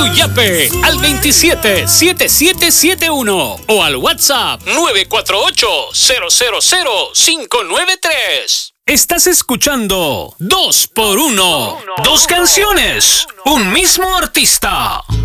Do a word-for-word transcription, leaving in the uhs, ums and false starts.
tu yape al veintisiete setenta y siete setenta y uno o al WhatsApp nueve cuatro ocho cero cero cero cinco nueve tres. Estás escuchando Dos por Uno. Dos canciones, un mismo artista.